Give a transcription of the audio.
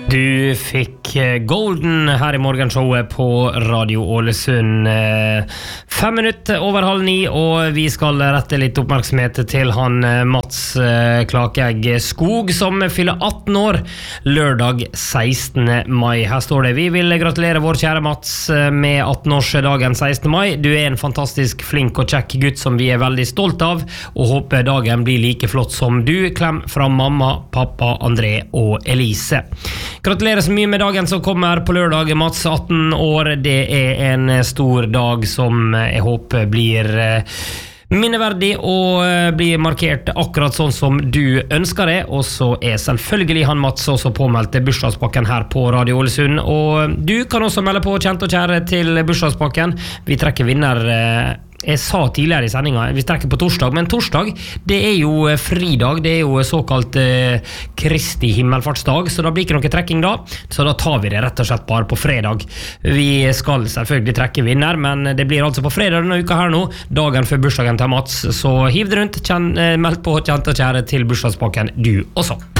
Du fikk Golden her I morgenshowet på Radio Ålesund 5 minutter over 8:30, og vi skal rette litt oppmerksomhet til han Mats Klakegg Skog, som fyller 18 år lørdag 16. mai. Her står det: vi vil gratulere vår kjære Mats med 18-årsdagen 16. mai. Du en fantastisk flink og kjekk gutt som vi veldig stolt av, og håper dagen blir like flott som du. Klem fra mamma, pappa, André og Elise. Gratulerer så mye med dagen som kommer på lørdag, Mats, 18 år. Det en stor dag som jeg håper blir minneverdig og blir markert akkurat sånn som du ønsker det. Og så selvfølgelig han Mats også påmeldt bursdagspakken her på Radio Ålesund. Og du kan også melde på kjent og kjære til bursdagspakken. Vi trekker vinner. Jeg sa tidligere I sendingen, vi trekker på torsdag, men torsdag, det jo fridag, det jo såkalt Kristi himmelfartsdag, så da blir ikke noe trekking da, så da tar vi det rett og slett bare på fredag. Vi skal selvfølgelig trekke vinner, men det blir altså på fredag denne uka her nå, dagen før bursdagen til Mats, så hiv det rundt, meld på kjent og kjære til bursdagspakken du også.